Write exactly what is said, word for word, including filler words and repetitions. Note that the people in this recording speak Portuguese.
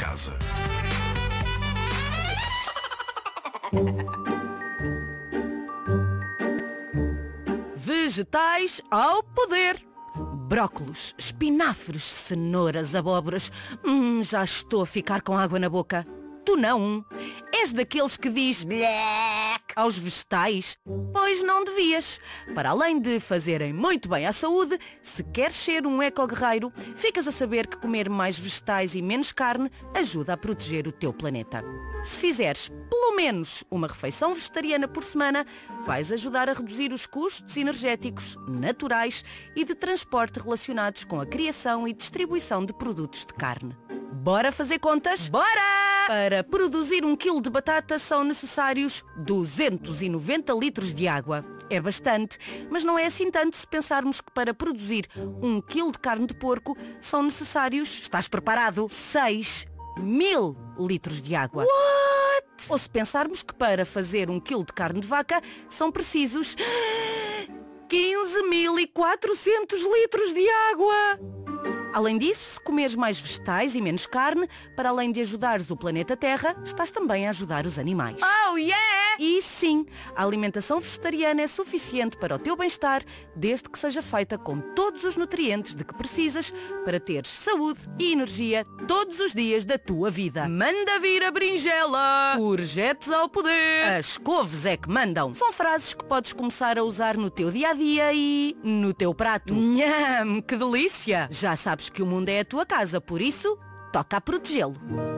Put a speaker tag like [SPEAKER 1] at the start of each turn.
[SPEAKER 1] casa.
[SPEAKER 2] Vegetais ao poder. Brócolos, espinafres, cenouras, abóboras. Hum, já estou a ficar com água na boca. Tu não. És daqueles que diz black aos vegetais? Pois não devias. Para além de fazerem muito bem à saúde, se queres ser um eco-guerreiro, ficas a saber que comer mais vegetais e menos carne ajuda a proteger o teu planeta. Se fizeres pelo menos uma refeição vegetariana por semana, vais ajudar a reduzir os custos energéticos, naturais e de transporte relacionados com a criação e distribuição de produtos de carne. Bora fazer contas? Bora! Para produzir um quilo de batata são necessários duzentos e noventa litros de água. É bastante, mas não é assim tanto se pensarmos que para produzir um quilo de carne de porco são necessários, estás preparado, seis mil litros de água. What? Ou se pensarmos que para fazer um quilo de carne de vaca são precisos quinze mil e quatrocentos litros de água. Além disso, se comeres mais vegetais e menos carne, para além de ajudares o planeta Terra, estás também a ajudar os animais. Oh yeah! E sim, a alimentação vegetariana é suficiente para o teu bem-estar, desde que seja feita com todos os nutrientes de que precisas para teres saúde e energia todos os dias da tua vida. Manda vir a berinjela! Projetos ao poder! As couves é que mandam! São frases que podes começar a usar no teu dia-a-dia e no teu prato. Nham, que delícia! Já sabes que o mundo é a tua casa, por isso, toca a protegê-lo.